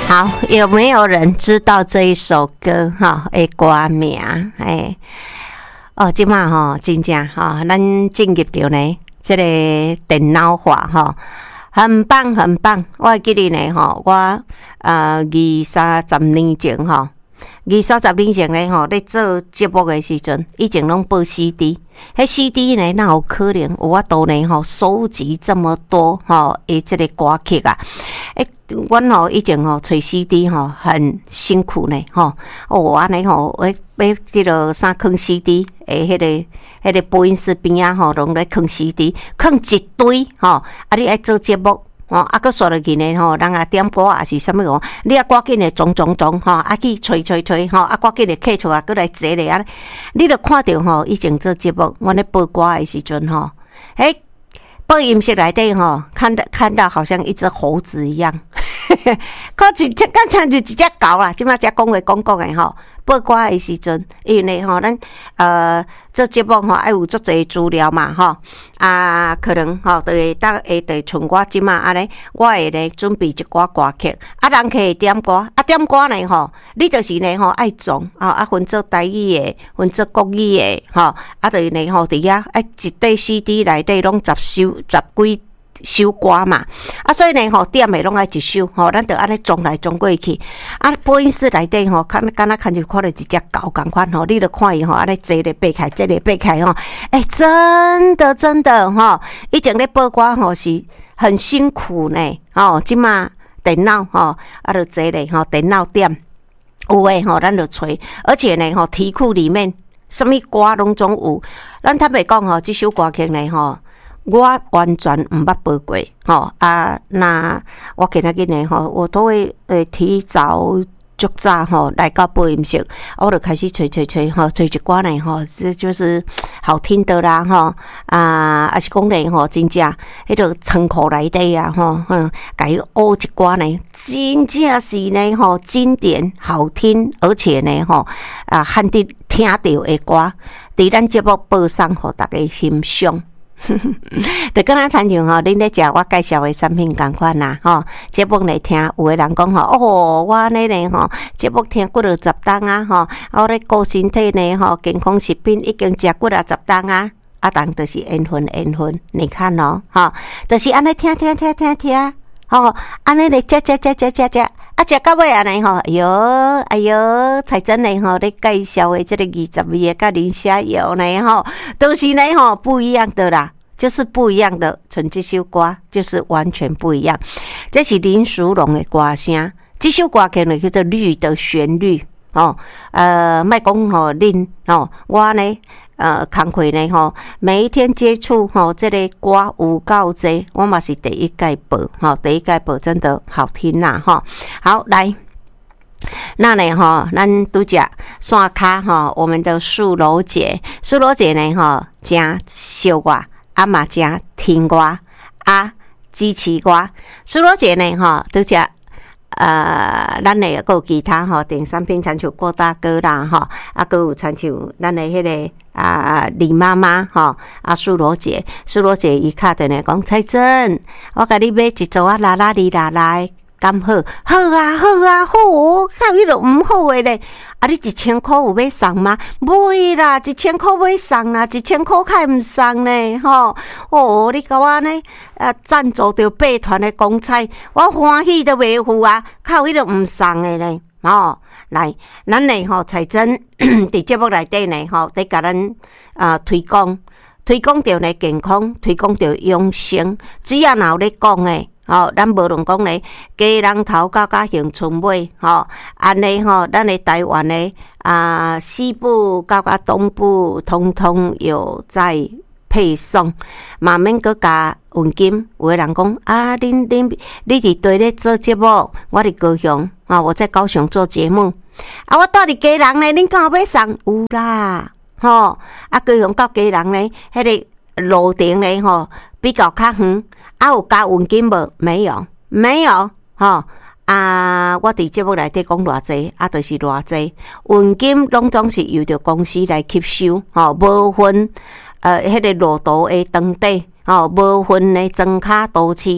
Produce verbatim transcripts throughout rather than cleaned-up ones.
好，有没有人知道这一首歌哈？诶，歌名诶，哦，即马吼，真正哈，咱进入到呢，这个电脑化哈，很棒很棒。我还记得呢吼，我呃二三十年前吼。二三十年前咧吼，咧做节目的时阵，以前拢播 C D， 迄 C D 呢，哪有可能有法度呢？吼，收集这么多吼，诶，这个歌曲啊，诶，阮吼以前吼找 C D 吼很辛苦呢，吼，哦，安尼吼，诶，要这个啥放 C D， 诶，迄个迄个播音室边啊吼，拢咧放 C D， 放一堆吼，啊，你爱做节目。哦，啊，佮刷落去呢吼，人啊点歌啊是啥物哦？你啊赶紧的装装装吼，啊去吹吹吹吼，啊赶紧的摕出来，佮来坐咧啊！你著看到吼，以前做节目，阮咧播歌的时阵吼，诶，播音室内底吼，看到看到好像一只猴子一样，可一只敢像就一只狗啦，即马只讲话讲讲的吼。播歌的时阵，因为吼咱呃做节目吼爱有足侪资料嘛吼啊，可能吼就会当下地像我即马安尼，我会咧准备一寡歌曲，啊人客会点歌，啊点歌呢吼，你就是呢吼爱种啊啊分做台语的，分做国语的吼，啊就是呢吼伫遐爱一块 C D 内底拢十首十几。首歌嘛，啊，所以呢吼，点的拢爱一首吼，咱着安尼装来装过去。啊，播音室内底吼，看敢若看就看到一只狗共款吼，你着看伊吼，安尼坐咧爬开，坐咧爬开吼，诶、欸，真的真的吼，以前咧播歌吼是很辛苦呢，吼，即马电脑吼，啊，着坐咧吼，电脑点有诶吼，咱着吹，而且呢吼，题库里面什么歌拢总有，咱坦白讲吼，即首歌曲呢吼。我完全毋捌播过，吼啊！那我今仔日呢，吼，我都會誒提早足早吼來到播音室，我就開始吹吹吹，吼，吹一歌呢，吼，這就是好聽的啦，吼啊，還是講呢，吼，真正迄個倉庫內底啊，吼，嗯，甲伊學一歌呢，真正是呢，吼，經典好聽，而且呢，吼啊，罕得聽到的歌，佇咱節目播送互大家欣賞。就跟咱親像吼，恁咧食我介紹的產品共款啦，吼，節目來聽，有的人講吼，哦，我呢呢吼，節目聽幾落十檔啊，吼，我咧顧身體呢，吼，健康食品已經食幾落十檔啊，啊，當就是緣分緣分，你看咯，吼，就是安尼聽聽聽聽聽，吼，安尼咧食食食食食食，啊，食到尾安尼吼，哎喲哎喲，才真呢吼，咧介紹的這個二十味甲林蝦油呢，吼，都是呢吼不一樣的啦。就是不一樣的，像這首歌就是完全不一樣。這是林淑龍的歌聲，這首歌曲呢叫做《綠的旋律》哦。呃，莫講吼恁哦，我呢呃工課呢吼，每一天接觸吼這個歌有夠多，我嘛是第一屆播吼，第一屆播真的好聽吶吼。好來。那呢哈，咱拄只刷卡哈，我們的素柔姐，素柔姐呢哈，真小我。啊嘛正聽歌啊支持我，蘇羅姐呢吼，都只呃，咱呢個其他吼，電商品親像郭大哥啦吼，啊個有親像咱的迄個啊李媽媽吼，啊蘇羅姐，蘇羅姐伊卡的呢講彩珍，我甲你買一組啊啦啦哩啦來。咁好，好啊，好啊，好，靠迄個毋好誒咧，啊，你一千箍有要送嗎？袂啦，一千箍要送啦，一千箍較毋送呢，吼，哦，你甲我呢，啊，贊助着八團誒公菜，我歡喜都袂赴啊，靠迄個毋送誒咧，吼，來，咱呢吼彩珍佇節目內底呢，吼，得甲咱啊推廣，推廣着呢健康，推廣着養生，只要若有咧講誒。吼、哦，咱無論講咧，雞人頭到甲恆春尾，吼，安尼吼，咱咧台灣咧啊，西部到甲東部，通通有在配送，嘛免閣加現金。有個人講啊，恁恁你佇對咧做節目，我佇高雄啊，我在高雄做節目，啊，我到佇雞人咧，恁敢有要送？有啦，吼，啊，高雄到雞人咧，迄、那個路程咧，吼，比較較遠。啊，有加現金無？沒有，沒有，吼啊！我佇節目內底講偌濟，啊，就是偌濟。現金攏總是由着公司來吸收，吼，無分呃，迄、那個路途誒長短，吼，無分誒莊卡都市，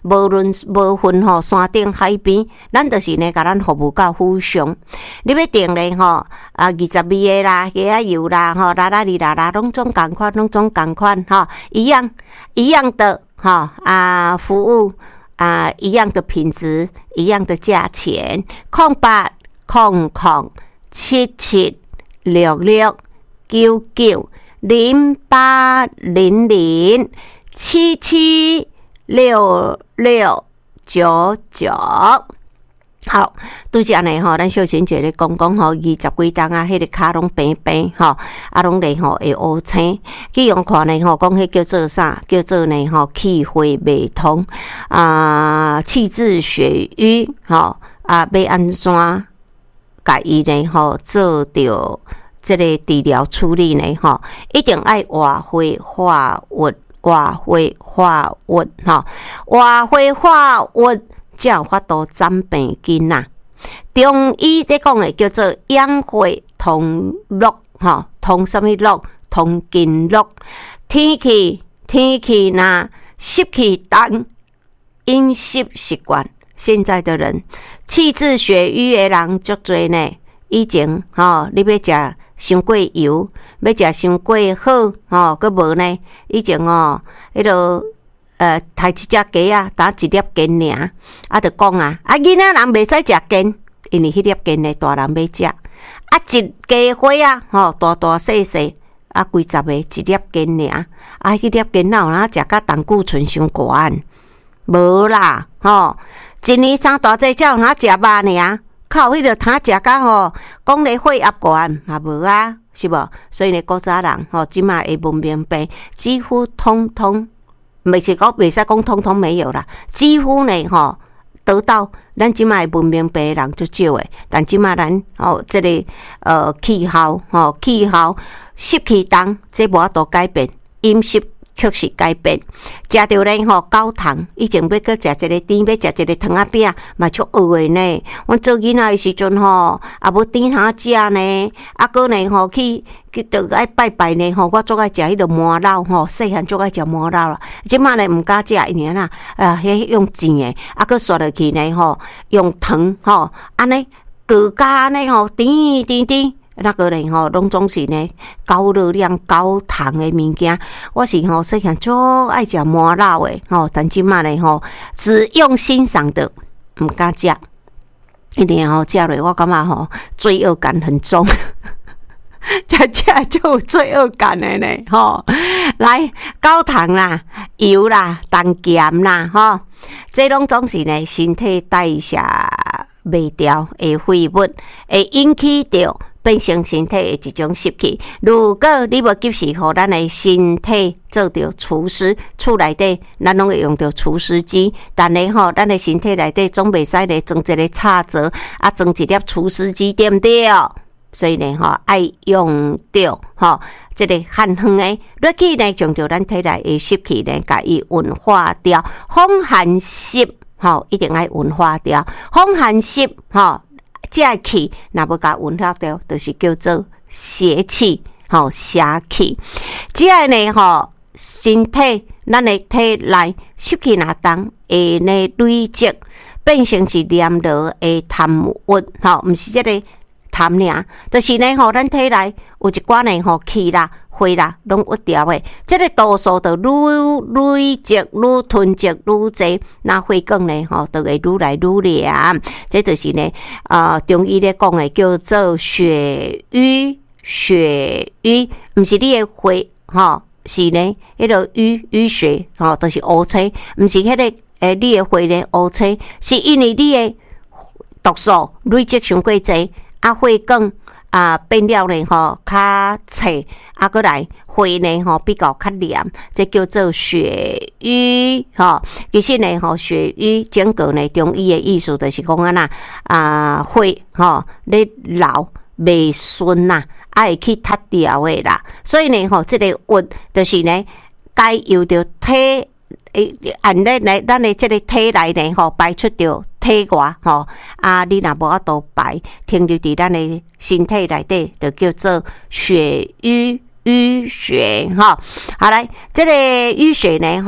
无论无分吼山顶海边，咱就是呢，甲咱服务到府上。你要订咧吼啊，二十味的啦，鸡仔油啦，吼，啦啦哩啦啦，拢总共款，拢总共款，吼，一样一样的，吼啊，服务啊，一样的品质，一样的价钱，空八空空七七六六九九零八零零七七六六九九。好，拄则呢吼，咱小仙姐咧讲讲吼，二十几冬啊，迄个骹拢平平吼，啊拢咧吼会乌青，去用看呢吼，讲迄叫做啥？叫做呢吼气血未通啊，气滞血瘀吼啊，要安怎甲伊呢吼做着即个治疗处理呢吼，一定爱活血化瘀，活血化瘀吼，活血化瘀。才有法度斩病根呐。中医在讲的叫做养血通络，吼，通什么络？通经络。天气天气呐，湿气重，饮食习惯，现在的人气滞血瘀的人足多呢。以前吼，你要食伤过油，要食伤过好，吼，佮无呢？以前哦，迄落。呃，杀一只鸡啊，打一粒筋尔，啊，就讲啊，啊，囡仔人袂使食筋，因为迄粒筋呢，大人要食。啊，一鸡花啊，吼，大大细细，啊，几十个一粒筋尔，啊，迄粒筋哪有哪食甲胆固醇伤悬？无啦，吼，一年三大节才有哪食肉尔，靠迄个他食甲吼，讲咧血压悬，嘛无啊，是无？所以呢，古早人吼，即马的文明病几乎通通。袂是讲袂使讲通通没有啦，几乎呢吼得到咱即卖文明病人足少诶，但即卖咱吼即、这个呃气候吼气候湿气重，这无法度改变，饮食确实改变，食着咧吼高糖，以前要搁食一个甜，要食一个糖仔饼，嘛足饿诶呢。阮做囡仔诶时阵吼，啊无甜通食呢，啊搁呢吼去。去着爱拜拜呢吼，我足爱食迄个麻lau吼，细汉足爱食麻lau啦。即马呢毋敢食，因为啦，啊，迄用煎诶，啊，搁刷落去呢吼，用糖吼，安尼各家安尼吼，甜甜甜，那个呢吼，拢总是呢高热量、高糖诶物件。我是吼细汉足爱食麻lau诶吼，但即马呢吼，只用欣赏的，毋敢食。一年吼食落，我感觉吼罪恶感很重。食食就有罪恶感的呢，吼！来高糖啦、油啦、重咸啦，吼，这拢总是呢身体代谢袂掉的废物，会引起着变成身体的一种湿气。如果你无及时互咱的身体做着除湿，厝内底咱拢会用着除湿机，但呢吼，咱的身体内底总袂使咧装一个插座，啊，装一粒除湿机，对不对？所以呢，吼爱用到吼，这个汉方诶，落去呢，将着咱体内的湿气呢，甲伊运化掉，风寒湿吼，一定爱运化掉，风寒湿吼，这气若要甲运化掉，就是叫做邪气吼，邪气。这呢吼，身体咱的体内湿气若重，会呢累积变成是黏落的痰郁吼，毋是这个。痰尔，就是呢吼，咱体内有一寡呢吼气啦、血啦，拢郁掉诶。这个度数就愈累积、愈囤积、愈济，那血管呢吼，就会愈来愈黏。这就是呢，呃，中医咧讲诶，叫做血瘀。血瘀，毋是你诶血吼，是呢，迄个瘀瘀血吼，就是乌青，毋是迄个诶，你诶血呢乌青，是因为你诶毒素累积伤过济。啊，血管啊变了呢吼，较脆，啊，过来血呢吼比较较黏，这叫做血瘀吼。其实呢吼，血瘀整个呢中医的意思就是讲啊呐啊血吼咧流袂顺呐，啊会去塌掉的啦。所以呢吼，这个郁就是呢该由着体诶按咧来咱的这个体内呢吼排出掉。体外吼啊，你若无法度排，停留伫咱的身体内底，就叫做血瘀淤血吼。好来，这个淤血呢吼，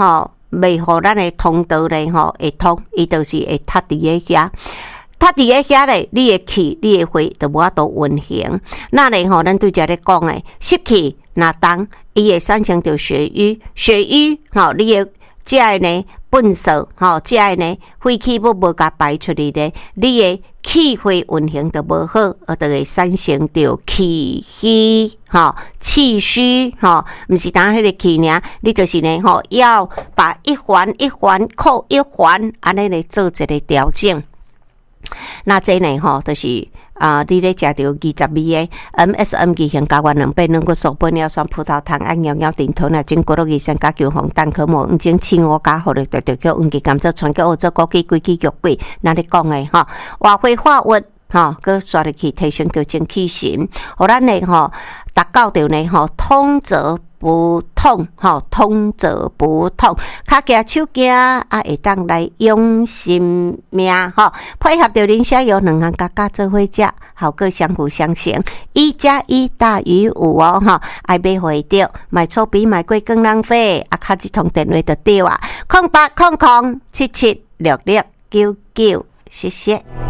袂互咱的通道咧吼会通，伊就是会塌伫个遐。他伫个遐咧，你的气、你的血就无法度运行。那咧吼，咱对遮咧讲诶，湿气若重，伊会产生着血瘀，血瘀吼，你的遮个呢粪扫吼，遮个呢废气要无甲排出去咧，你的气血运行就无好，而就会产生着气虚吼、气虚吼，毋是单迄个气尔，你就是呢吼，要把一环一环扣一环，安尼来做一个调整。那这呢吼，就是啊、呃，你咧食到二十味的 M S M 二型甲原两百两个素本尿酸葡萄糖胺尿尿丁糖啊，经过落二三加球红蛋壳膜黄精青我加好咧，对对叫黄金甘蔗传叫澳洲枸杞规支玉桂，那你讲诶吼，活血化瘀。吼，佮刷入去提升叫精气神，互咱呢吼达到着呢吼通则不痛，吼通则不痛，骹行手行啊会当来养生命吼，配合着磷虾油两项加加做伙食，效果相辅相成，一加一大于五哦吼，爱买回着，买错比买贵更浪费，啊卡一通电话就对啊，空八空空七七六六九九，谢谢。